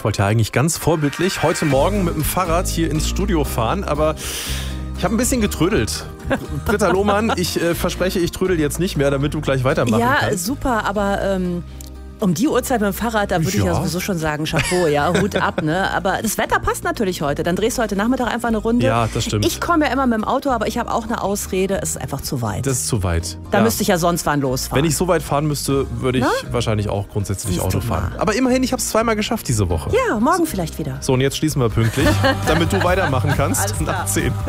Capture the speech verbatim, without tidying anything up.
Ich wollte ja eigentlich ganz vorbildlich heute Morgen mit dem Fahrrad hier ins Studio fahren, aber ich habe ein bisschen getrödelt. Britta Lohmann, ich äh, verspreche, ich trödel jetzt nicht mehr, damit du gleich weitermachen ja, kannst. Ja, super, aber ähm, um die Uhrzeit mit dem Fahrrad, da würde ja. ich ja sowieso schon sagen, Chapeau, ja, Hut ab, ne? Aber das Wetter passt natürlich heute. Dann drehst du heute Nachmittag einfach eine Runde. Ja, das stimmt. Ich komme ja immer mit dem Auto, aber ich habe auch eine Ausrede, es ist einfach zu weit. Das ist zu weit. Da ja. müsste ich ja sonst wann losfahren. Wenn ich so weit fahren müsste, würde ich Na? wahrscheinlich auch grundsätzlich Siehst Auto fahren. Aber immerhin, ich habe es zweimal geschafft diese Woche. Ja, morgen vielleicht wieder. So, und jetzt schließen wir pünktlich, damit du weitermachen kannst nach zehn.